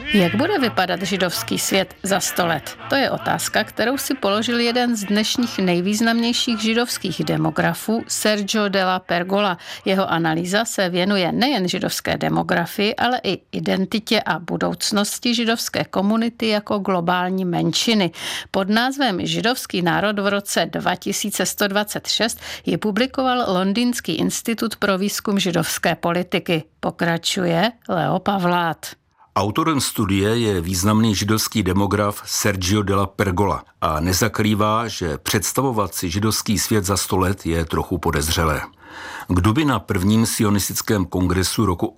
Jak bude vypadat židovský svět za 100 let? To je otázka, kterou si položil jeden z dnešních nejvýznamnějších židovských demografů, Sergio Della Pergola. Jeho analýza se věnuje nejen židovské demografii, ale i identitě a budoucnosti židovské komunity jako globální menšiny. Pod názvem Židovský národ v roce 2126 ji publikoval Londýnský institut pro výzkum židovské politiky. Pokračuje Leo Pavlát. Autorem studie je významný židovský demograf Sergio Della Pergola a nezakrývá, že představovat si židovský svět za 100 let je trochu podezřelé. Kdo by na prvním sionistickém kongresu roku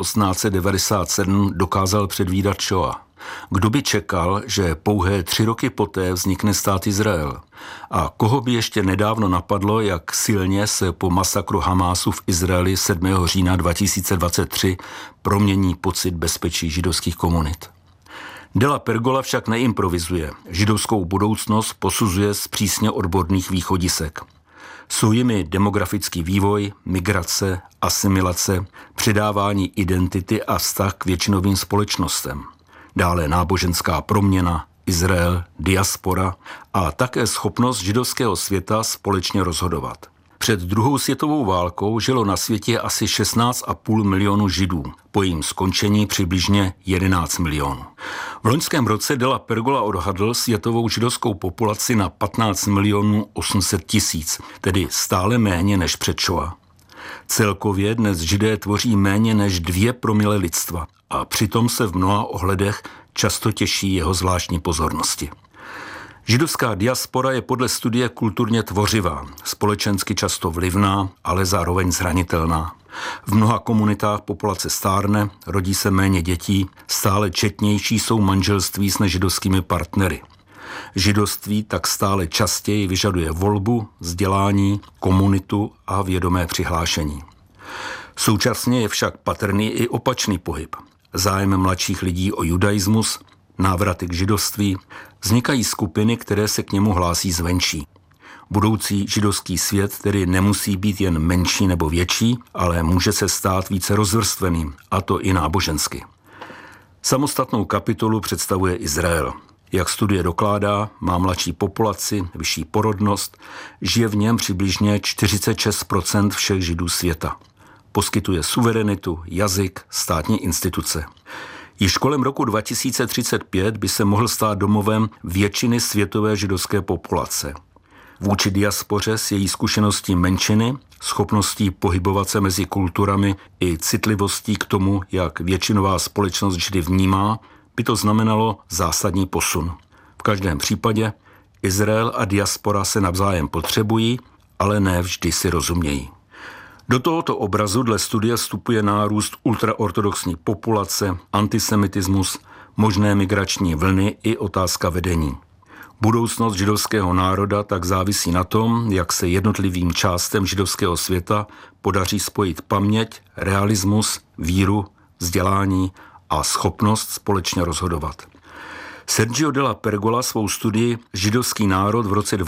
1897 dokázal předvídat Šoa? Kdo by čekal, že pouhé 3 roky poté vznikne stát Izrael? A koho by ještě nedávno napadlo, jak silně se po masakru Hamásu v Izraeli 7. října 2023 promění pocit bezpečí židovských komunit? Della Pergola však neimprovizuje. Židovskou budoucnost posuzuje z přísně odborných východisek. Jsou jimi demografický vývoj, migrace, asimilace, předávání identity a vztah k většinovým společnostem. Dále náboženská proměna, Izrael, diaspora a také schopnost židovského světa společně rozhodovat. Před druhou světovou válkou žilo na světě asi 16,5 milionu Židů, po jejím skončení přibližně 11 milionů. V loňském roce Della Pergola odhadl světovou židovskou populaci na 15 milionů 800 tisíc, tedy stále méně než před Šoa. Celkově dnes Židé tvoří méně než 2 promile lidstva a přitom se v mnoha ohledech často těší jeho zvláštní pozornosti. Židovská diaspora je podle studie kulturně tvořivá, společensky často vlivná, ale zároveň zranitelná. V mnoha komunitách populace stárne, rodí se méně dětí, stále četnější jsou manželství s nežidovskými partnery. Židovství tak stále častěji vyžaduje volbu, vzdělání, komunitu a vědomé přihlášení. Současně je však patrný i opačný pohyb. Zájem mladších lidí o judaismus, návraty k židovství, vznikají skupiny, které se k němu hlásí zvenčí. Budoucí židovský svět tedy nemusí být jen menší nebo větší, ale může se stát více rozvrstveným, a to i nábožensky. Samostatnou kapitolu představuje Izrael. Jak studie dokládá, má mladší populaci, vyšší porodnost, žije v něm přibližně 46% všech Židů světa. Poskytuje suverenitu, jazyk, státní instituce. Již kolem roku 2035 by se mohl stát domovem většiny světové židovské populace. Vůči diaspoře s její zkušeností menšiny, schopností pohybovat se mezi kulturami i citlivostí k tomu, jak většinová společnost Židy vnímá, by to znamenalo zásadní posun. V každém případě Izrael a diaspora se navzájem potřebují, ale ne vždy si rozumějí. Do tohoto obrazu dle studie vstupuje nárůst ultraortodoxní populace, antisemitismus, možné migrační vlny i otázka vedení. Budoucnost židovského národa tak závisí na tom, jak se jednotlivým částem židovského světa podaří spojit paměť, realismus, víru, vzdělání a schopnost společně rozhodovat. Sergio Della Pergola svou studii Židovský národ v roce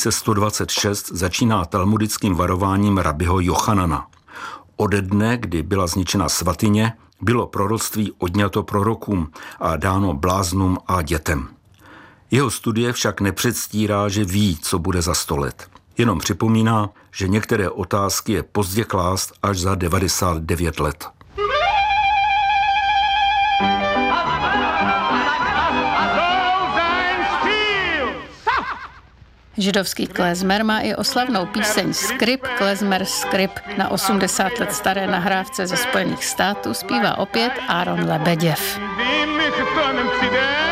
2126 začíná talmudickým varováním rabiho Jochanana. Ode dne, kdy byla zničena svatyně, bylo proroctví odňato prorokům a dáno bláznům a dětem. Jeho studie však nepředstírá, že ví, co bude za 100 let. Jenom připomíná, že některé otázky je pozdě klást až za 99 let. Židovský klezmer má i oslavnou píseň Skrip, klezmer Skrip. Na 80 let staré nahrávce ze Spojených států zpívá opět Aaron Lebeděv.